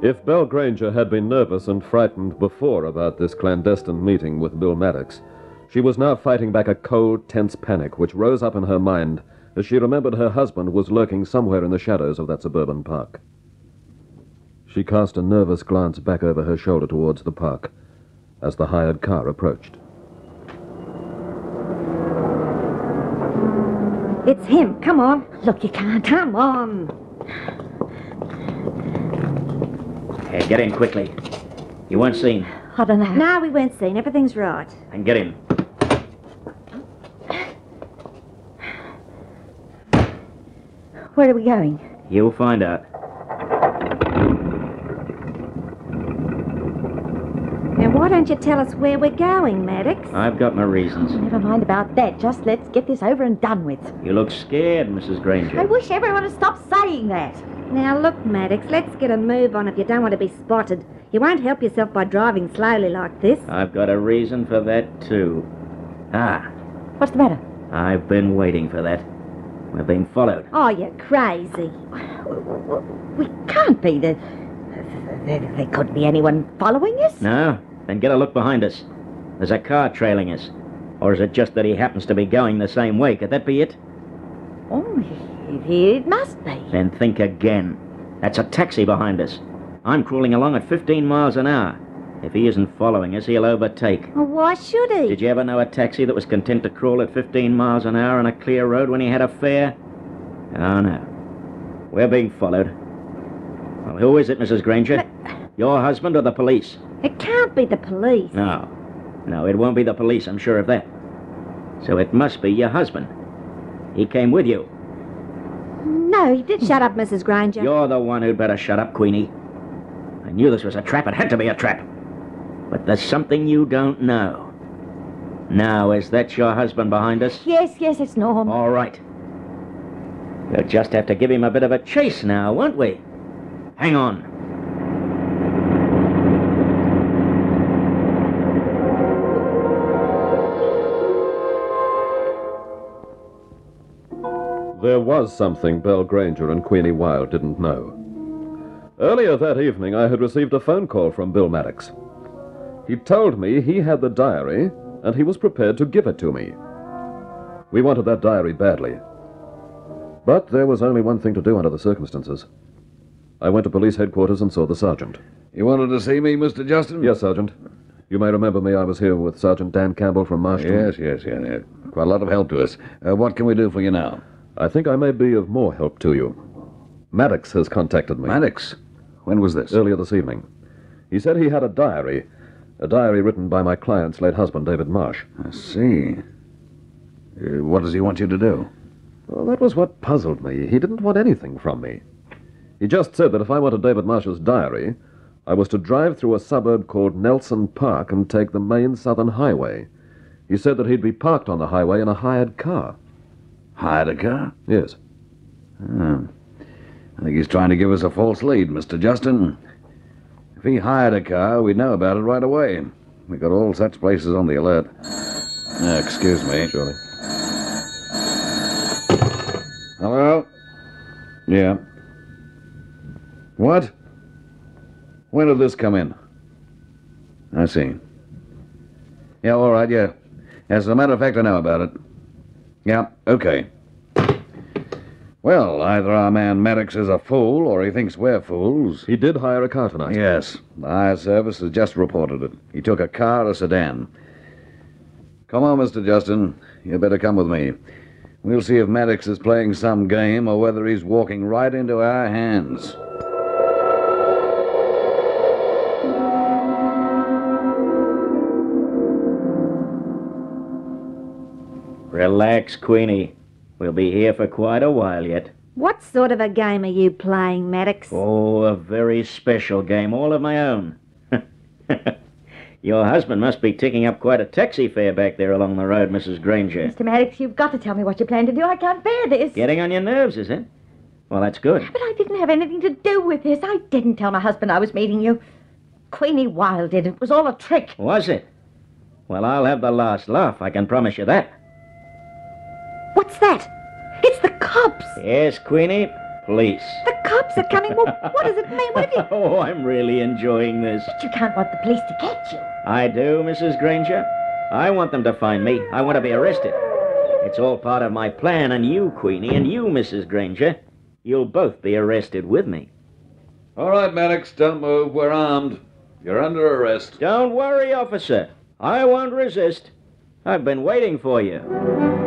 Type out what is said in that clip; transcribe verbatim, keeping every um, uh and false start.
If Belle Granger had been nervous and frightened before about this clandestine meeting with Bill Maddox, she was now fighting back a cold, tense panic which rose up in her mind as she remembered her husband was lurking somewhere in the shadows of that suburban park. She cast a nervous glance back over her shoulder towards the park as the hired car approached. It's him. Come on. Look, you can't. Come on. Hey, get in quickly. You weren't seen. I don't know. No, we weren't seen. Everything's right. And get in. Where are we going? You'll find out. Now, why don't you tell us where we're going, Maddox? I've got my reasons. Oh, never mind about that. Just let's get this over and done with. You look scared, Missus Granger. I wish everyone would stop saying that. Now, look, Maddox, let's get a move on if you don't want to be spotted. You won't help yourself by driving slowly like this. I've got a reason for that, too. Ah. What's the matter? I've been waiting for that. We're being followed. Oh, you're crazy. We can't be. The, there, there couldn't be anyone following us. No? Then get a look behind us. There's a car trailing us. Or is it just that he happens to be going the same way? Could that be it? Oh, it, it must be. Then think again. That's a taxi behind us. I'm crawling along at fifteen miles an hour. If he isn't following us, he'll overtake. Well, why should he? Did you ever know a taxi that was content to crawl at fifteen miles an hour on a clear road when he had a fare? Oh, no. We're being followed. Well, who is it, Missus Granger? But... Your husband or the police? It can't be the police. No. No, it won't be the police, I'm sure of that. So it must be your husband. He came with you. No, he did. Shut up, Missus Granger. You're the one who'd better shut up, Queenie. I knew this was a trap. It had to be a trap. But there's something you don't know. Now, is that your husband behind us? Yes, yes, it's Norm. All right. We'll just have to give him a bit of a chase now, won't we? Hang on. There was something Belle Granger and Queenie Wilde didn't know. Earlier that evening, I had received a phone call from Bill Maddox. He told me he had the diary, and he was prepared to give it to me. We wanted that diary badly. But there was only one thing to do under the circumstances. I went to police headquarters and saw the sergeant. You wanted to see me, Mister Justin? Yes, Sergeant. You may remember me. I was here with Sergeant Dan Campbell from Marshton. Yes, yes, yes, yes. Quite a lot of help to us. Uh, what can we do for you now? I think I may be of more help to you. Maddox has contacted me. Maddox? When was this? Earlier this evening. He said he had a diary. A diary written by my client's late husband, David Marsh. I see. Uh, what does he want you to do? Well, that was what puzzled me. He didn't want anything from me. He just said that if I wanted David Marsh's diary, I was to drive through a suburb called Nelson Park and take the main southern highway. He said that he'd be parked on the highway in a hired car. Hired a car? Yes. Oh. I think he's trying to give us a false lead, Mister Justin. If he hired a car, we'd know about it right away. We've got all such places on the alert. Uh, excuse me. Surely. Hello? Yeah. What? When did this come in? I see. Yeah, all right, yeah. As a matter of fact, I know about it. Yeah, okay. Well, either our man Maddox is a fool, or he thinks we're fools. He did hire a car tonight. Yes. The hire service has just reported it. He took a car, a sedan. Come on, Mister Justin. You better come with me. We'll see if Maddox is playing some game or whether he's walking right into our hands. Relax, Queenie. We'll be here for quite a while yet. What sort of a game are you playing, Maddox? Oh, a very special game, all of my own. Your husband must be ticking up quite a taxi fare back there along the road, Missus Granger. Mister Maddox, you've got to tell me what you plan to do. I can't bear this. Getting on your nerves, is it? Well, that's good. But I didn't have anything to do with this. I didn't tell my husband I was meeting you. Queenie Wilde did. It was all a trick. Was it? Well, I'll have the last laugh, I can promise you that. What's that? It's the cops. Yes, Queenie. Police. The cops are coming. Well, what does it mean? What have you... Oh, I'm really enjoying this. But you can't want the police to catch you. I do, Missus Granger. I want them to find me. I want to be arrested. It's all part of my plan, and you, Queenie, and you, Missus Granger, you'll both be arrested with me. All right, Maddox, don't move. We're armed. You're under arrest. Don't worry, officer. I won't resist. I've been waiting for you.